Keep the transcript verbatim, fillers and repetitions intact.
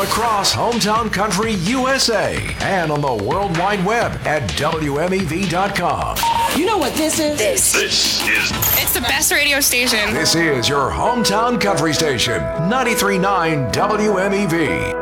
across Hometown Country U S A and on the World Wide Web at W M E V dot com. You know what this is? This. This is. It's the best radio station. This is your Hometown Country Station, ninety-three point nine W M E V.